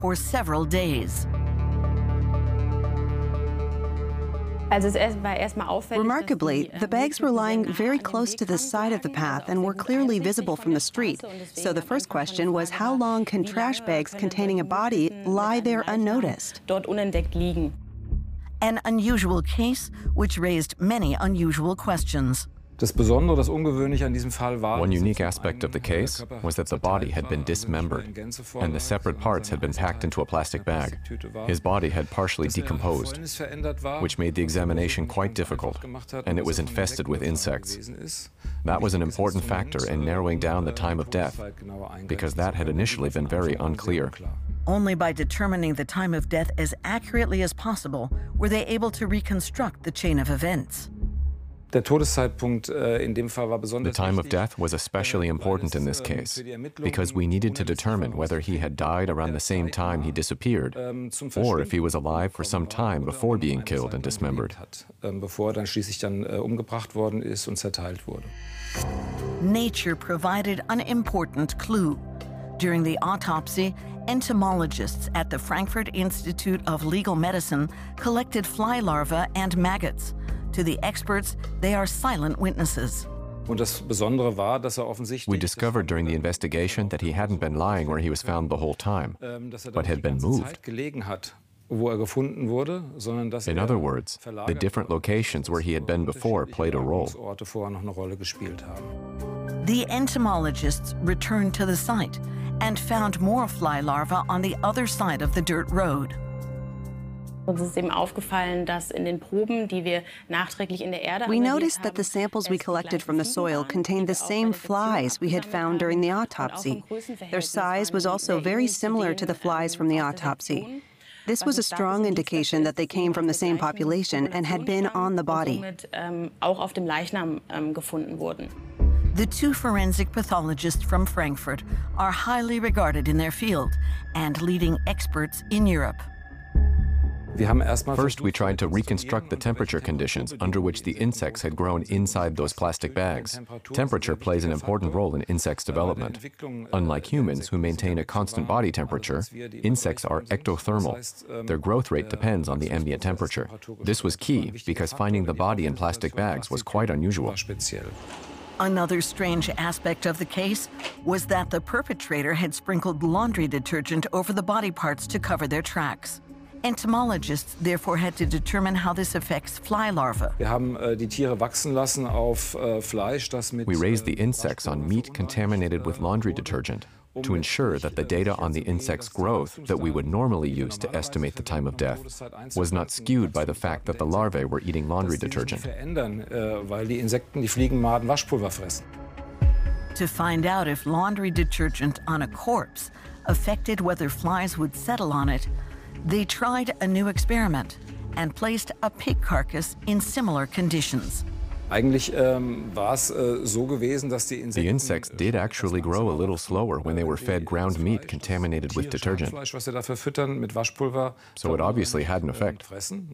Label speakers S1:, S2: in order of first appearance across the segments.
S1: for several days.
S2: Remarkably, the bags were lying very close to the side of the path and were clearly visible from the street. So the first question was, how long can trash bags containing a body lie there unnoticed?
S1: An unusual case which raised many unusual questions.
S3: One unique aspect of the case was that the body had been dismembered, and the separate parts had been packed into a plastic bag. His body had partially decomposed, which made the examination quite difficult, and it was infested with insects. That was an important factor in narrowing down the time of death, because that had initially been very unclear.
S1: Only by determining the time of death as accurately as possible were they able to reconstruct the chain of events.
S3: The time of death was especially important in this case, because we needed to determine whether he had died around the same time he disappeared, or if he was alive for some time before being killed and dismembered.
S1: Nature provided an important clue. During the autopsy, entomologists at the Frankfurt Institute of Legal Medicine collected fly larvae and maggots. To the experts, they are silent witnesses.
S3: We discovered during the investigation that he hadn't been lying where he was found the whole time, but had been moved. In other words, the different locations where he had been before played a role.
S1: The entomologists returned to the site and found more fly larvae on the other side of the dirt road.
S2: We noticed that the samples we collected from the soil contained the same flies we had found during the autopsy. Their size was also very similar to the flies from the autopsy. This was a strong indication that they came from the same population and had been on the body.
S1: The two forensic pathologists from Frankfurt are highly regarded in their field and leading experts in Europe.
S3: First, we tried to reconstruct the temperature conditions under which the insects had grown inside those plastic bags. Temperature plays an important role in insects' development. Unlike humans, who maintain a constant body temperature, insects are ectothermal. Their growth rate depends on the ambient temperature. This was key because finding the body in plastic bags was quite unusual.
S1: Another strange aspect of the case was that the perpetrator had sprinkled laundry detergent over the body parts to cover their tracks. Entomologists therefore had to determine how this affects fly larvae.
S3: We raised the insects on meat contaminated with laundry detergent to ensure that the data on the insect's growth that we would normally use to estimate the time of death was not skewed by the fact that the larvae were eating laundry detergent.
S1: To find out if laundry detergent on a corpse affected whether flies would settle on it, they tried a new experiment and placed a pig carcass in similar conditions.
S3: The insects did actually grow a little slower when they were fed ground meat contaminated with detergent. So it obviously had an effect.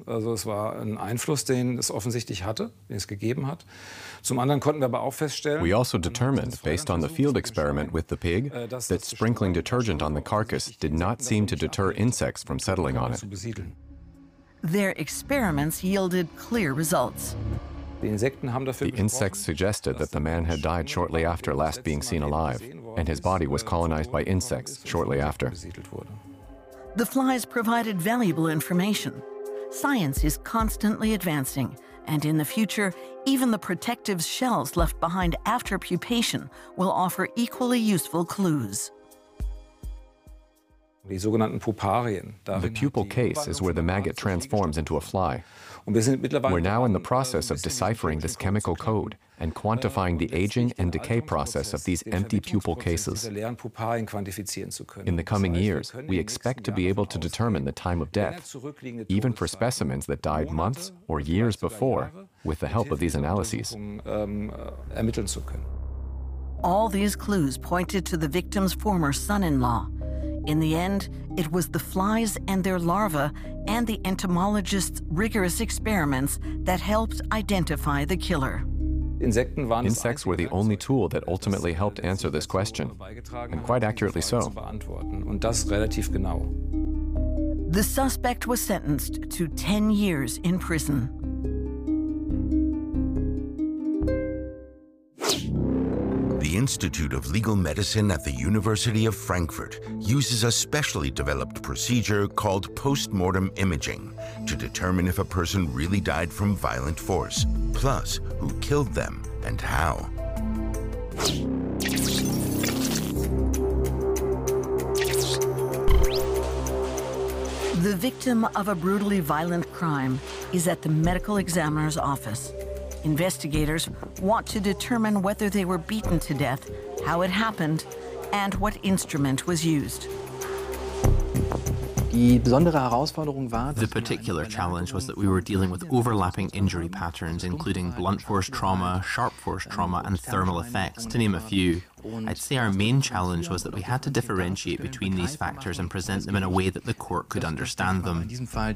S3: We also determined, based on the field experiment with the pig, that sprinkling detergent on the carcass did not seem to deter insects from settling on it.
S1: Their experiments yielded clear results.
S3: The insects suggested that the man had died shortly after last being seen alive, and his body was colonized by insects shortly after.
S1: The flies provided valuable information. Science is constantly advancing, and in the future, even the protective shells left behind after pupation will offer equally useful clues.
S3: The pupal case is where the maggot transforms into a fly. We're now in the process of deciphering this chemical code and quantifying the aging and decay process of these empty pupal cases. In the coming years, we expect to be able to determine the time of death, even for specimens that died months or years before, with the help of these analyses.
S1: All these clues pointed to the victim's former son-in-law. In the end, it was the flies and their larvae and the entomologists' rigorous experiments that helped identify the killer.
S3: Insects were the only tool that ultimately helped answer this question, and quite accurately so.
S1: The suspect was sentenced to 10 years in prison.
S4: The Institute of Legal Medicine at the University of Frankfurt uses a specially developed procedure called post-mortem imaging to determine if a person really died from violent force, plus who killed them and how.
S1: The victim of a brutally violent crime is at the medical examiner's office. Investigators want to determine whether they were beaten to death, how it happened, and what instrument was used.
S5: The particular challenge was that we were dealing with overlapping injury patterns, including blunt force trauma, sharp force trauma, and thermal effects, to name a few. I'd say our main challenge was that we had to differentiate between these factors and present them in a way that the court could understand them.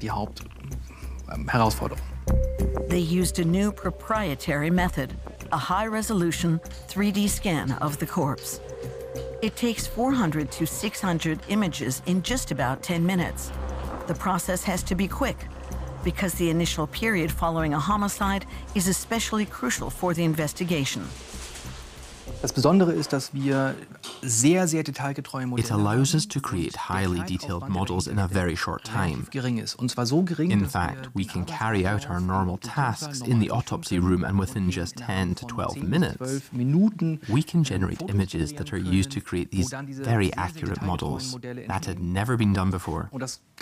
S1: They used a new proprietary method, a high-resolution 3D scan of the corpse. It takes 400 to 600 images in just about 10 minutes. The process has to be quick because the initial period following a homicide is especially crucial for the investigation.
S5: It allows us to create highly detailed models in a very short time. In fact, we can carry out our normal tasks in the autopsy room, and within just 10 to 12 minutes, we can generate images that are used to create these very accurate models. That had never been done before.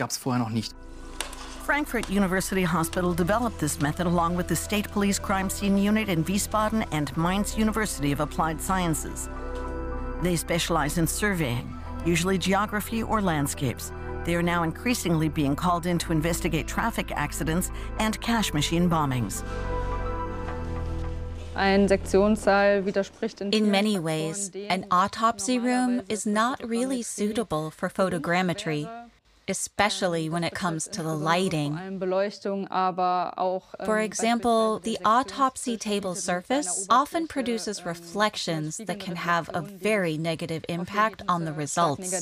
S1: Frankfurt University Hospital developed this method along with the State Police Crime Scene Unit in Wiesbaden and Mainz University of Applied Sciences. They specialize in surveying, usually geography or landscapes. They are now increasingly being called in to investigate traffic accidents and cash machine bombings.
S6: In many ways, an autopsy room is not really suitable for photogrammetry, especially when it comes to the lighting. For example, the autopsy table surface often produces reflections that can have a very negative impact on the results.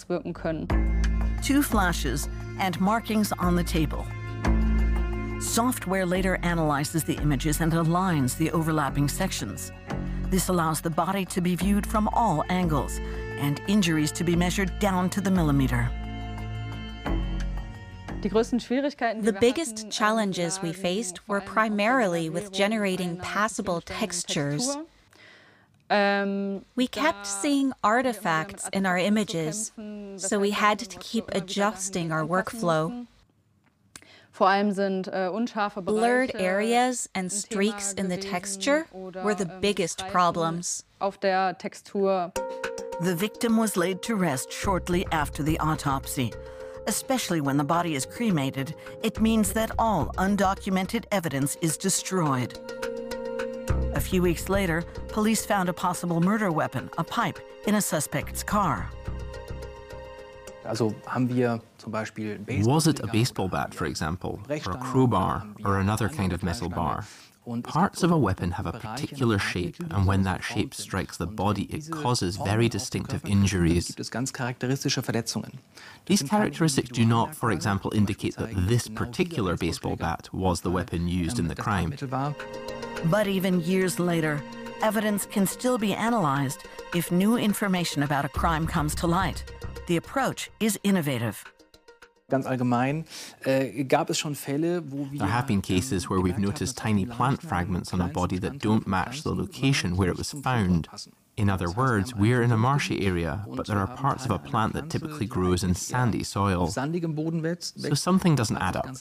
S1: 2 flashes and markings on the table. Software later analyzes the images and aligns the overlapping sections. This allows the body to be viewed from all angles and injuries to be measured down to the millimeter.
S6: The biggest challenges we faced were primarily with generating passable textures. We kept seeing artifacts in our images, so we had to keep adjusting our workflow. Blurred areas and streaks in the texture were the biggest problems.
S1: The victim was laid to rest shortly after the autopsy. Especially when the body is cremated, it means that all undocumented evidence is destroyed. A few weeks later, police found a possible murder weapon, a pipe, in a suspect's car.
S5: Was it a baseball bat, for example, or a crowbar, or another kind of metal bar? Parts of a weapon have a particular shape, and when that shape strikes the body, it causes very distinctive injuries. These characteristics do not, for example, indicate that this particular baseball bat was the weapon used in the crime.
S1: But even years later, evidence can still be analyzed if new information about a crime comes to light. The approach is innovative.
S5: There have been cases where we've noticed tiny plant fragments on a body that don't match the location where it was found. In other words, we're in a marshy area, but there are parts of a plant that typically grows in sandy soil. So something doesn't add up.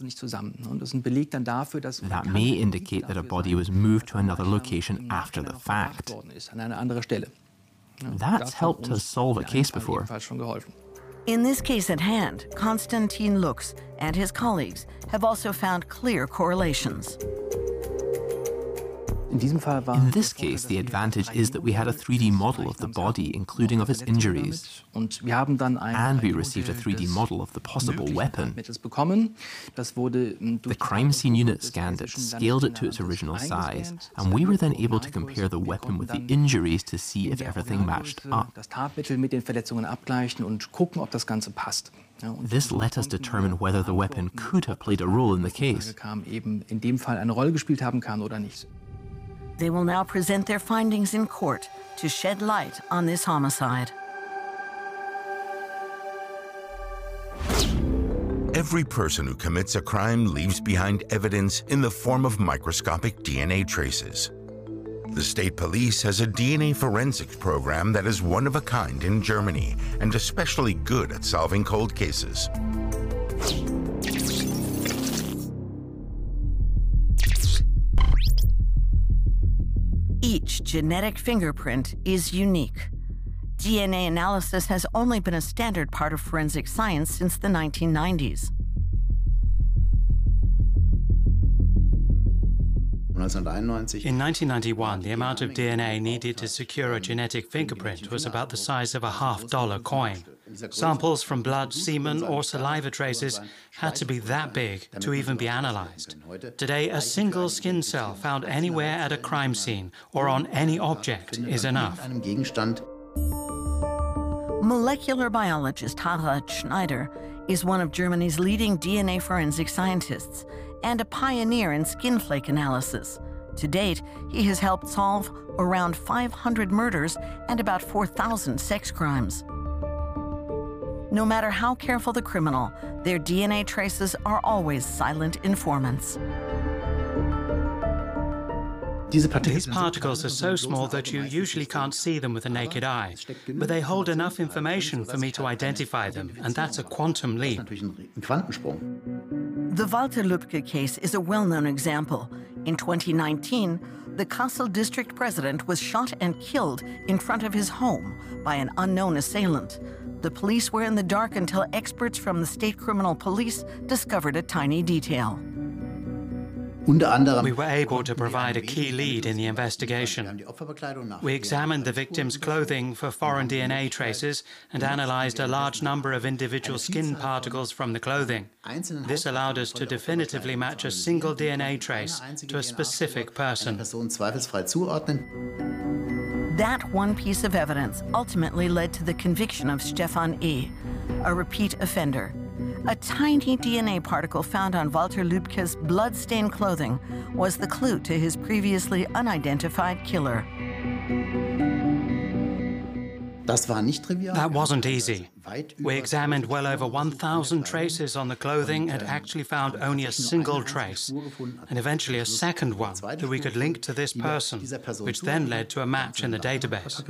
S5: That may indicate that a body was moved to another location after the fact. That's helped us solve a case before.
S1: In this case at hand, Konstantin Lux and his colleagues have also found clear correlations.
S5: In this case, the advantage is that we had a 3D model of the body, including of its injuries. And we received a 3D model of the possible weapon. The crime scene unit scanned it, scaled it to its original size, and we were then able to compare the weapon with the injuries to see if everything matched up. This let us determine whether the weapon could have played a role in the case.
S1: They will now present their findings in court to shed light on this homicide.
S4: Every person who commits a crime leaves behind evidence in the form of microscopic DNA traces. The state police has a DNA forensics program that is one of a kind in Germany and especially good at solving cold cases.
S1: Each genetic fingerprint is unique. DNA analysis has only been a standard part of forensic science since the 1990s.
S7: In 1991, the amount of DNA needed to secure a genetic fingerprint was about the size of a $50 coin. Samples from blood, semen, or saliva traces had to be that big to even be analyzed. Today, a single skin cell found anywhere at a crime scene or on any object is enough.
S1: Molecular biologist Harald Schneider is one of Germany's leading DNA forensic scientists and a pioneer in skin flake analysis. To date, he has helped solve around 500 murders and about 4,000 sex crimes. No matter how careful the criminal, their DNA traces are always silent informants.
S7: These particles are so small that you usually can't see them with the naked eye, but they hold enough information for me to identify them, and that's a quantum leap.
S1: The Walter Lübcke case is a well-known example. In 2019, the Kassel district president was shot and killed in front of his home by an unknown assailant. The police were in the dark until experts from the state criminal police discovered a tiny detail.
S7: We were able to provide a key lead in the investigation. We examined the victim's clothing for foreign DNA traces and analyzed a large number of individual skin particles from the clothing. This allowed us to definitively match a single DNA trace to a specific person.
S1: That one piece of evidence ultimately led to the conviction of Stefan E., a repeat offender. A tiny DNA particle found on Walter Lübcke's blood-stained clothing was the clue to his previously unidentified killer.
S7: That wasn't easy. We examined well over 1,000 traces on the clothing and actually found only a single trace, and eventually a second one that we could link to this person, which then led to a match in the database.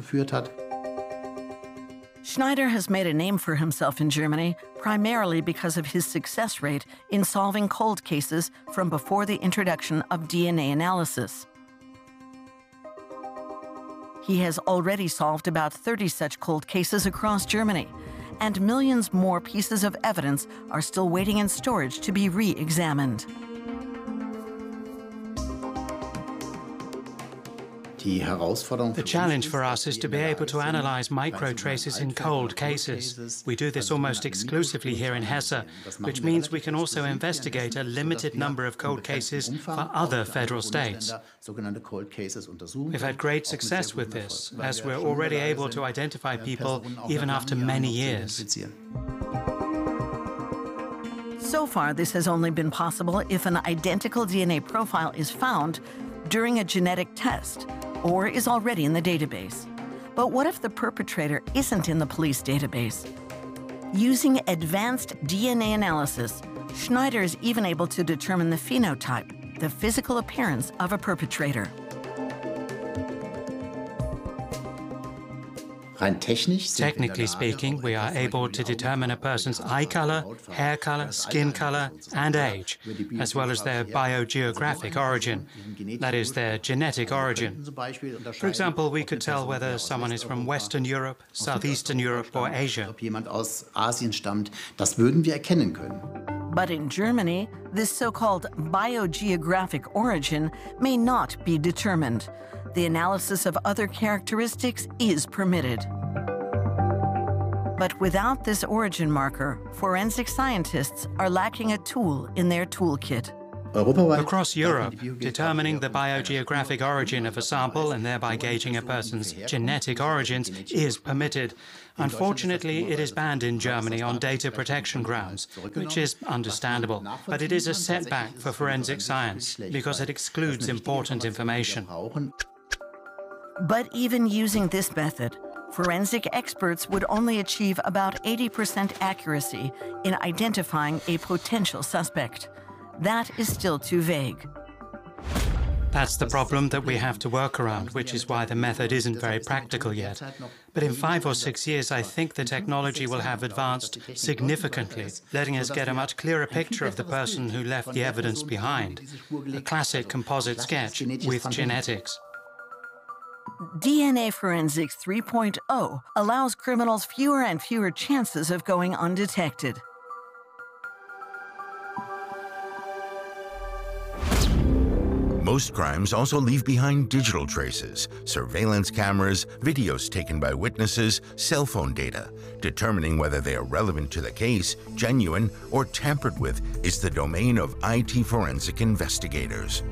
S1: Schneider has made a name for himself in Germany primarily because of his success rate in solving cold cases from before the introduction of DNA analysis. He has already solved about 30 such cold cases across Germany, and millions more pieces of evidence are still waiting in storage to be re-examined.
S7: The challenge for us is to be able to analyze micro-traces in cold cases. We do this almost exclusively here in Hesse, which means we can also investigate a limited number of cold cases for other federal states. We've had great success with this, as we're already able to identify people even after many years.
S1: So far, this has only been possible if an identical DNA profile is found during a genetic test or is already in the database. But what if the perpetrator isn't in the police database? Using advanced DNA analysis, Schneider is even able to determine the phenotype, the physical appearance of a perpetrator.
S7: Technically speaking, we are able to determine a person's eye color, hair color, skin color, and age, as well as their biogeographic origin, that is, their genetic origin. For example, we could tell whether someone is from Western Europe, Southeastern Europe, or Asia.
S1: But in Germany, this so-called biogeographic origin may not be determined. The analysis of other characteristics is permitted. But without this origin marker, forensic scientists are lacking a tool in their toolkit.
S7: Across Europe, determining the biogeographic origin of a sample and thereby gauging a person's genetic origins is permitted. Unfortunately, it is banned in Germany on data protection grounds, which is understandable. But it is a setback for forensic science because it excludes important information.
S1: But even using this method, forensic experts would only achieve about 80% accuracy in identifying a potential suspect. That is still too vague.
S7: That's the problem that we have to work around, which is why the method isn't very practical yet. But in 5 or 6 years, I think the technology will have advanced significantly, letting us get a much clearer picture of the person who left the evidence behind. A classic composite sketch with genetics.
S1: DNA Forensics 3.0 allows criminals fewer and fewer chances of going undetected.
S4: Most crimes also leave behind digital traces, surveillance cameras, videos taken by witnesses, cell phone data. Determining whether they are relevant to the case, genuine, or tampered with is the domain of IT forensic investigators.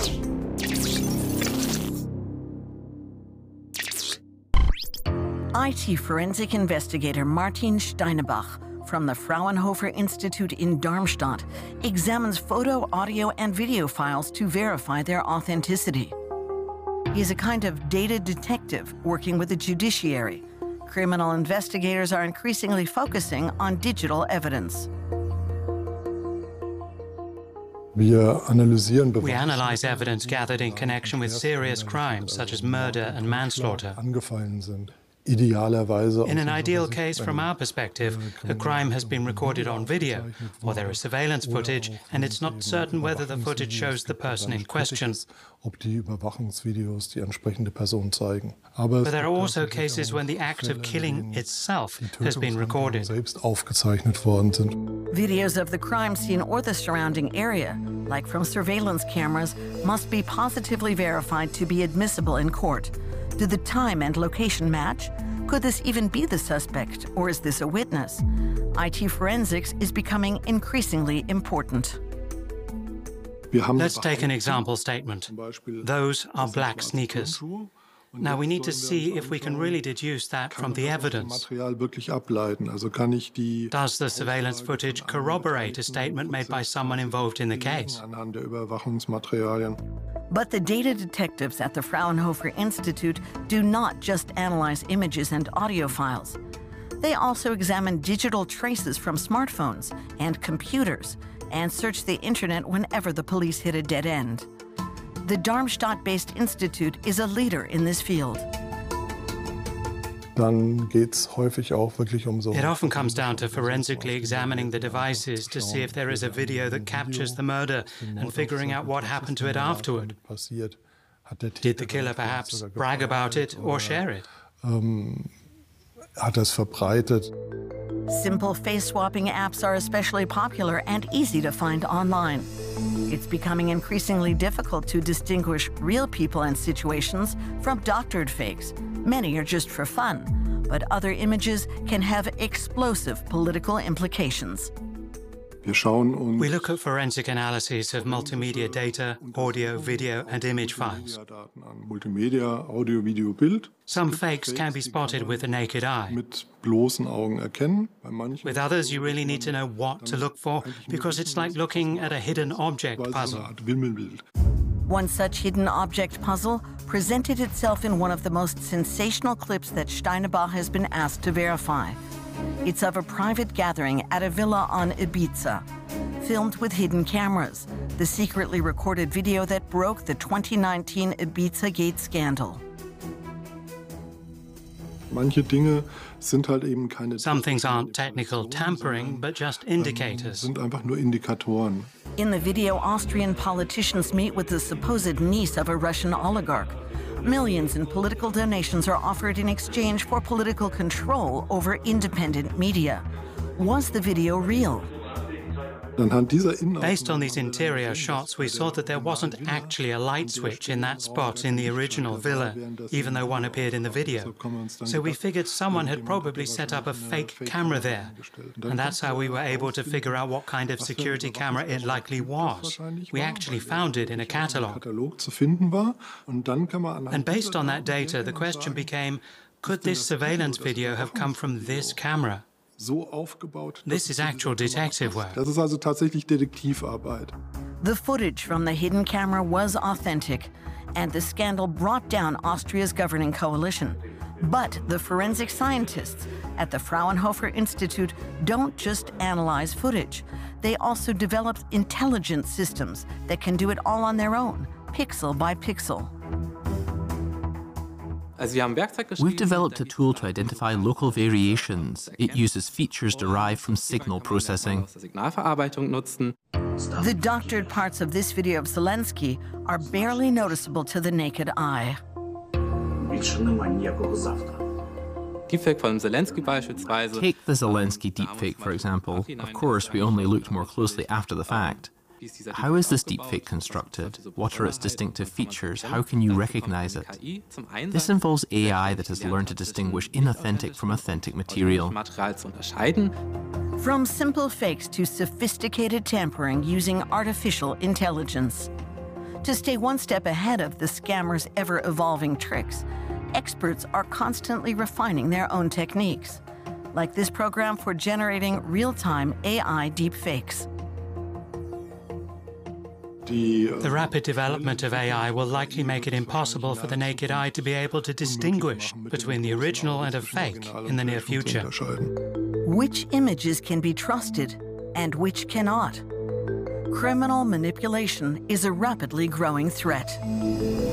S1: IT forensic investigator Martin Steinebach from the Fraunhofer Institute in Darmstadt examines photo, audio, and video files to verify their authenticity. He is a kind of data detective working with the judiciary. Criminal investigators are increasingly focusing on digital evidence.
S7: We analyze evidence gathered in connection with serious crimes such as murder and manslaughter. In an ideal case, from our perspective, a crime has been recorded on video, or there is surveillance footage, and it's not certain whether the footage shows the person in question. But there are also cases when the act of killing itself has been recorded.
S1: Videos of the crime scene or the surrounding area, like from surveillance cameras, must be positively verified to be admissible in court. Do the time and location match? Could this even be the suspect, or is this a witness? IT forensics is becoming increasingly important.
S7: Let's take an example statement. Those are black sneakers. Now we need to see if we can really deduce that from the evidence. Does the surveillance footage corroborate a statement made by someone involved in the case?
S1: But the data detectives at the Fraunhofer Institute do not just analyze images and audio files. They also examine digital traces from smartphones and computers and search the internet whenever the police hit a dead end. The Darmstadt-based institute is a leader in this field.
S7: It often comes down to forensically examining the devices to see if there is a video that captures the murder and figuring out what happened to it afterward. Did the killer perhaps brag about it or share it?
S1: Simple face-swapping apps are especially popular and easy to find online. It's becoming increasingly difficult to distinguish real people and situations from doctored fakes. Many are just for fun, but other images can have explosive political implications.
S7: We look at forensic analyses of multimedia data, audio, video, and image files. Some fakes can be spotted with the naked eye. With others, you really need to know what to look for, because it's like looking at a hidden object puzzle.
S1: One such hidden object puzzle presented itself in one of the most sensational clips that Steinebach has been asked to verify. It's of a private gathering at a villa on Ibiza, filmed with hidden cameras, the secretly recorded video that broke the 2019 Ibiza Gate scandal.
S7: Some things aren't technical tampering, but just indicators.
S1: In the video, Austrian politicians meet with the supposed niece of a Russian oligarch. Millions in political donations are offered in exchange for political control over independent media. Was the video real?
S7: Based on these interior shots, we saw that there wasn't actually a light switch in that spot in the original villa, even though one appeared in the video. So we figured someone had probably set up a fake camera there, and that's how we were able to figure out what kind of security camera it likely was. We actually found it in a catalogue. And based on that data, the question became, could this surveillance video have come from this camera? This is actual detective work.
S1: The footage from the hidden camera was authentic, and the scandal brought down Austria's governing coalition. But the forensic scientists at the Fraunhofer Institute don't just analyze footage. They also developed intelligent systems that can do it all on their own, pixel by pixel.
S5: We've developed a tool to identify local variations. It uses features derived from signal processing.
S1: The doctored parts of this video of Zelensky are barely noticeable to the naked eye.
S5: Take the Zelensky deepfake, for example. Of course, we only looked more closely after the fact. How is this deepfake constructed? What are its distinctive features? How can you recognize it? This involves AI that has learned to distinguish inauthentic from authentic material.
S1: From simple fakes to sophisticated tampering using artificial intelligence. To stay one step ahead of the scammers' ever-evolving tricks, experts are constantly refining their own techniques, like this program for generating real-time AI deepfakes.
S7: The rapid development of AI will likely make it impossible for the naked eye to be able to distinguish between the original and a fake in the near future.
S1: Which images can be trusted and which cannot? Criminal manipulation is a rapidly growing threat.